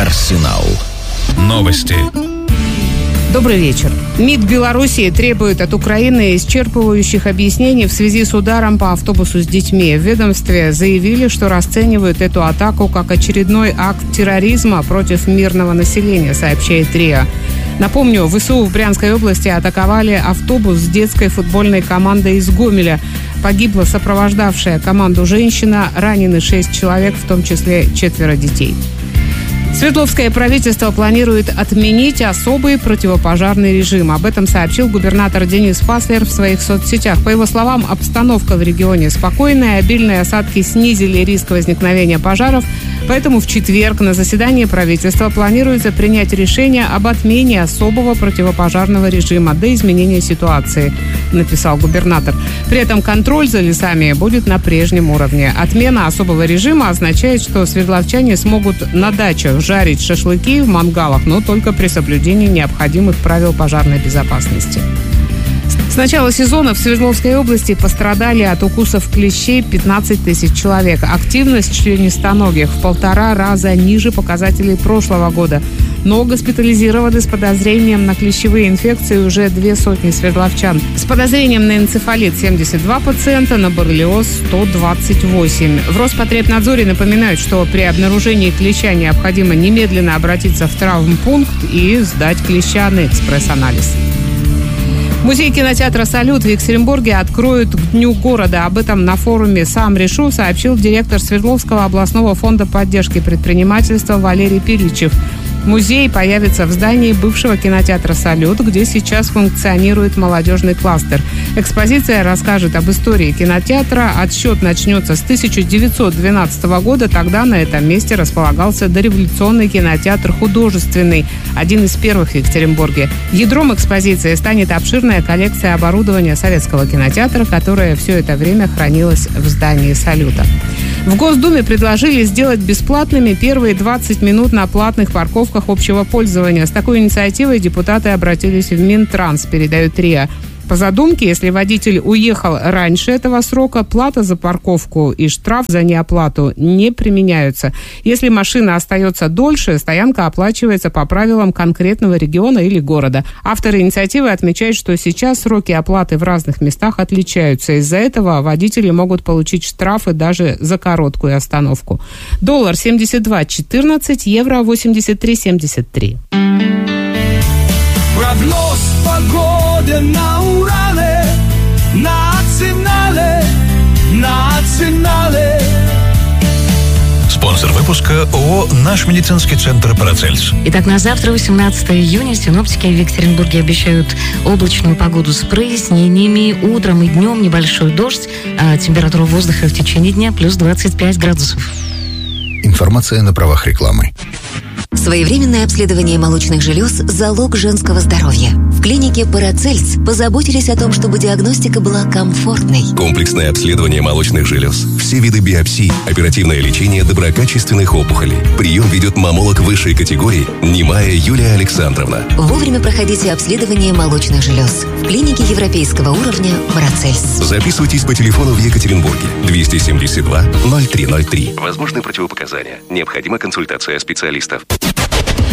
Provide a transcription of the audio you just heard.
Арсенал новости. Добрый вечер. МИД Белоруссии требует от Украины исчерпывающих объяснений в связи с ударом по автобусу с детьми. В ведомстве заявили, что расценивают эту атаку как очередной акт терроризма против мирного населения, сообщает РИА. Напомню, ВСУ в Брянской области атаковали автобус с детской футбольной командой из Гомеля. Погибла сопровождавшая команду женщина, ранены 6 человек, в том числе 4 детей. Свердловское правительство планирует отменить особый противопожарный режим. Об этом сообщил губернатор Денис Паслер в своих соцсетях. По его словам, обстановка в регионе спокойная, обильные осадки снизили риск возникновения пожаров, поэтому в четверг на заседании правительства планируется принять решение об отмене особого противопожарного режима до изменения ситуации, написал губернатор. При этом контроль за лесами будет на прежнем уровне. Отмена особого режима означает, что свердловчане смогут на дачах жарить шашлыки в мангалах, но только при соблюдении необходимых правил пожарной безопасности. С начала сезона в Свердловской области пострадали от укусов клещей 15 тысяч человек. Активность членистоногих в 1,5 раза ниже показателей прошлого года. Но госпитализированы с подозрением на клещевые инфекции уже 200 свердловчан. С подозрением на энцефалит 72 пациента, на боррелиоз 128. В Роспотребнадзоре напоминают, что при обнаружении клеща необходимо немедленно обратиться в травмпункт и сдать клеща на экспресс-анализ. Музей кинотеатра «Салют» в Екатеринбурге откроют к Дню города. Об этом на форуме «Сам решу» сообщил директор Свердловского областного фонда поддержки предпринимательства Валерий Пиличев. Музей появится в здании бывшего кинотеатра «Салют», где сейчас функционирует молодежный кластер. Экспозиция расскажет об истории кинотеатра. Отсчет начнется с 1912 года. Тогда на этом месте располагался дореволюционный кинотеатр «Художественный», один из первых в Екатеринбурге. Ядром экспозиции станет обширная коллекция оборудования советского кинотеатра, которая все это время хранилась в здании «Салюта». В Госдуме предложили сделать бесплатными первые 20 минут на платных парковках общего пользования. С такой инициативой депутаты обратились в Минтранс, передает РИА. По задумке, если водитель уехал раньше этого срока, плата за парковку и штраф за неоплату не применяются. Если машина остается дольше, стоянка оплачивается по правилам конкретного региона или города. Авторы инициативы отмечают, что сейчас сроки оплаты в разных местах отличаются. Из-за этого водители могут получить штрафы даже за короткую остановку. $, 72.14, евро 83.73. Прогноз погоды на Урале, национале. Спонсор выпуска ООО «Наш медицинский центр Парацельс». Итак, на завтра, 18 июня, синоптики в Екатеринбурге обещают облачную погоду с прояснениями. Утром и днем небольшой дождь, а температура воздуха в течение дня плюс 25 градусов. Информация на правах рекламы. Своевременное обследование молочных желез – залог женского здоровья. В клинике «Парацельс» позаботились о том, чтобы диагностика была комфортной. Комплексное обследование молочных желез, все виды биопсий, оперативное лечение доброкачественных опухолей. Прием ведет маммолог высшей категории Немая Юлия Александровна. Вовремя проходите обследование молочных желез. В клинике европейского уровня «Парацельс». Записывайтесь по телефону в Екатеринбурге 272 0303. Возможны противопоказания. Необходима консультация специалистов.